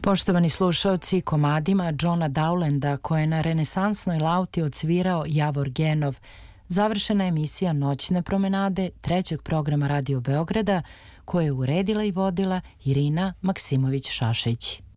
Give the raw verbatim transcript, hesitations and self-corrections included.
Poštovani slušaoci, komadima Johna Dowlanda koje je na renesansnoj lauti odsvirao Javor Genov, završena emisija Noćne promenade trećeg programa Radio Beograda koje je uredila i vodila Irina Maksimović-Šašić.